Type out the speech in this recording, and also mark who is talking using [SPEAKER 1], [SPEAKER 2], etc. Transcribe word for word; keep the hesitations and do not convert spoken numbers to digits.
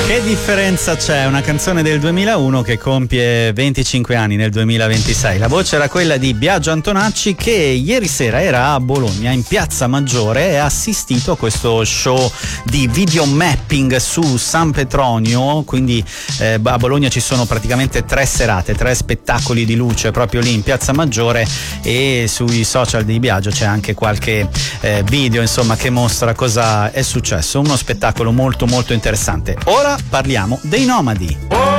[SPEAKER 1] Che differenza c'è? Una canzone del duemilauno che compie venticinque anni nel duemilaventisei. La voce era quella di Biagio Antonacci, che ieri sera era a Bologna in Piazza Maggiore e ha assistito a questo show di video mapping su San Petronio. Quindi eh, a Bologna ci sono praticamente tre serate, tre spettacoli di luce proprio lì in Piazza Maggiore, e sui social di Biagio c'è anche qualche eh, video insomma che mostra cosa è successo. Uno spettacolo molto molto interessante. Ora parliamo dei Nomadi.